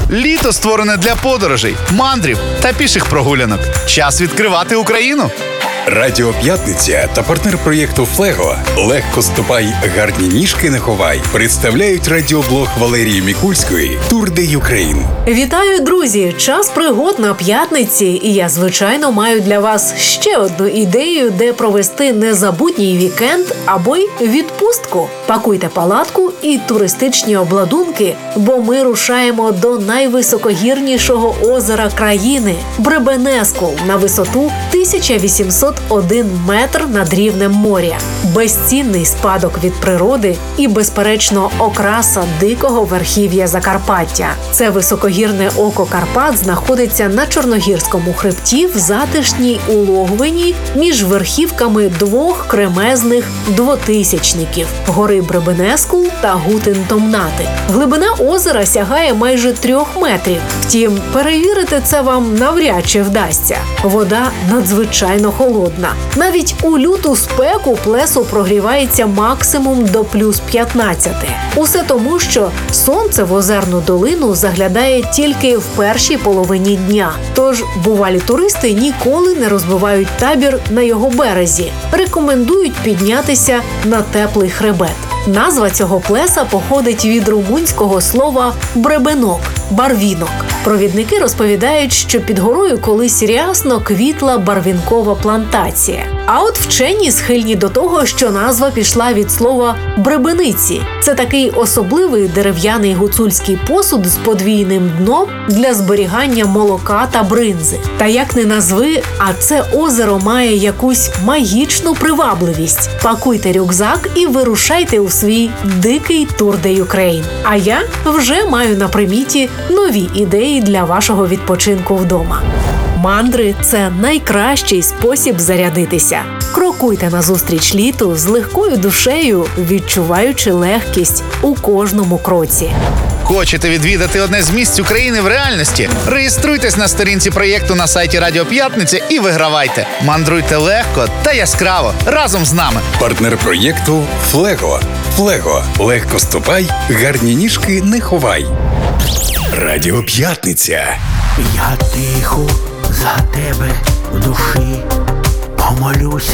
Літо створене для подорожей, мандрів та піших прогулянок. Час відкривати Україну. Радіо П'ятниця та партнер проєкту «Флего» «Легко ступай, гарні ніжки не ховай» представляють радіоблог Валерії Мікульської «Тур де Юкрейн». Вітаю, друзі! Час пригод на п'ятниці, і я, звичайно, маю для вас ще одну ідею, де провести незабутній вікенд або й відпустку. Пакуйте палатку і туристичні обладунки, бо ми рушаємо до найвисокогірнішого озера країни – Бребенескул на висоту 1801 метр над рівнем моря. Безцінний спадок від природи і, безперечно, окраса дикого верхів'я Закарпаття. Це високогірне око Карпат знаходиться на Чорногірському хребті в затишній улоговині між верхівками двох кремезних двотисячників – гори Бребенескул та Гутен-Томнати. Глибина озера сягає майже 3 метрів. Втім, перевірити це вам навряд чи вдасться. Вода надзвичайно холодна. Навіть у люту спеку плесо прогрівається максимум до плюс 15. Усе тому, що сонце в озерну долину заглядає тільки в першій половині дня. Тож бувалі туристи ніколи не розбивають табір на його березі. Рекомендують піднятися на теплий хребет. Назва цього плеса походить від румунського слова «бребенок» – барвінок. Провідники розповідають, що під горою колись рясно квітла барвінкова плантація. А от вчені схильні до того, що назва пішла від слова «бребениці». Це такий особливий дерев'яний гуцульський посуд з подвійним дном для зберігання молока та бринзи. Та як не назви, а це озеро має якусь магічну привабливість. Пакуйте рюкзак і вирушайте у свій дикий тур де Юкрейн. А я вже маю на приміті нові ідеї для вашого відпочинку вдома. Мандри – це найкращий спосіб зарядитися. Крокуйте назустріч літу з легкою душею, відчуваючи легкість у кожному кроці. Хочете відвідати одне з місць України в реальності? Реєструйтесь на сторінці проєкту на сайті Радіо П'ятниця і вигравайте. Мандруйте легко та яскраво разом з нами. Партнер проєкту «Флего». «Флего» – легко ступай, гарні ніжки не ховай. Радіо П'ятниця. Я тихо за тебе в душі помолюся